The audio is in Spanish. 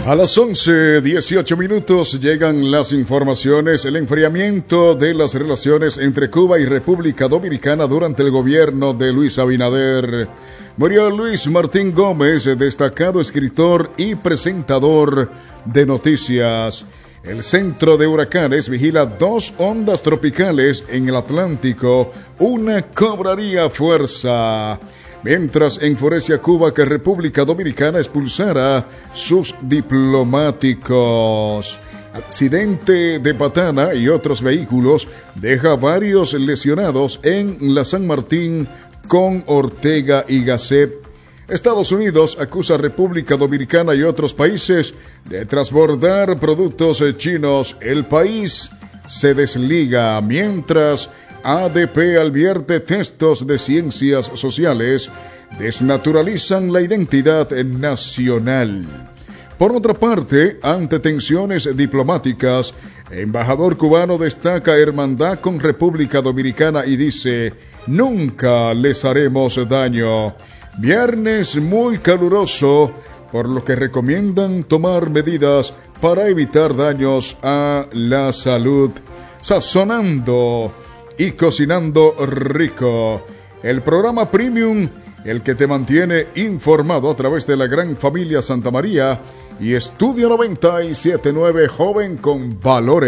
A las 11:18 minutos llegan las informaciones. El enfriamiento de las relaciones entre Cuba y República Dominicana durante el gobierno de Luis Abinader. Murió Luis Martín Gómez, destacado escritor y presentador de noticias. El centro de huracanes vigila 2 ondas tropicales en el Atlántico. Una cobraría fuerza. Mientras enfurece a Cuba que República Dominicana expulsara sus diplomáticos. Accidente de Patana y otros vehículos deja varios lesionados en la San Martín con Ortega y Gasset. Estados Unidos acusa a República Dominicana y otros países de transbordar productos chinos. El país se desliga mientras ADP advierte textos de ciencias sociales desnaturalizan la identidad nacional. Por otra parte, ante tensiones diplomáticas, el embajador cubano destaca hermandad con República Dominicana y dice: nunca les haremos daño. Viernes muy caluroso, por lo que recomiendan tomar medidas para evitar daños a la salud. Sazonando y cocinando rico. El programa Premium, el que te mantiene informado a través de la gran familia Santa María y Estudio 97.9, joven con valores.